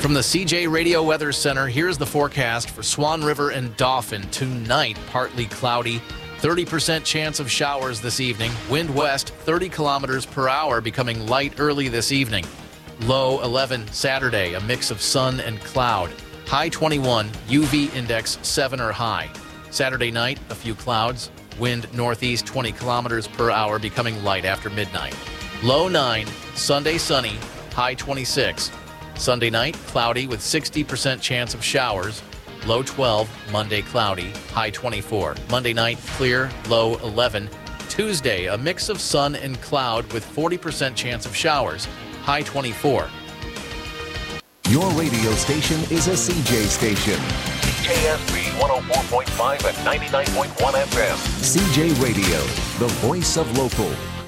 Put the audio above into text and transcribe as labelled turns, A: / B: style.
A: From the CJ Radio Weather Center, here's the forecast for Swan River and Dauphin. Tonight, partly cloudy, 30% chance of showers this evening. Wind west, 30 kilometers per hour, becoming light early this evening. Low 11 Saturday, a mix of sun and cloud. High 21, UV index 7 or high. Saturday night, a few clouds. Wind northeast 20 kilometers per hour, becoming light after midnight. Low 9, Sunday sunny, high 26. Sunday night, cloudy with 60% chance of showers. Low 12, Monday cloudy, high 24. Monday night, clear, low 11. Tuesday, a mix of sun and cloud with 40% chance of showers, high 24.
B: Your radio station is a CJ station.
C: KSB 104.5 and 99.1 FM.
B: CJ Radio, the voice of local.